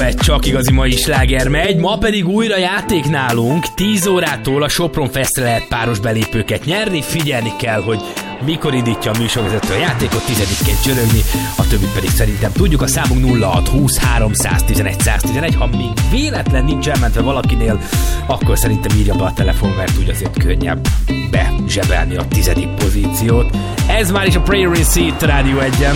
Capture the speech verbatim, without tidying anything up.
egy csak igazi mai sláger megy, ma pedig újra játék nálunk, tíz órától a Sopron Festre lehet páros belépőket nyerni, figyelni kell, hogy mikor indítja a műsorvezető a játékot, tizedikként csörögni, a többit pedig szerintem tudjuk, a számunk nulla hat húsz háromszáztizenegy száztizenegy, ha még véletlen nincs elmentve valakinél, akkor szerintem írja be a telefon, mert úgy azért könnyebb bezsebelni a tizedik pozíciót. Ez már is a Prayer in Seat Rádió egyen.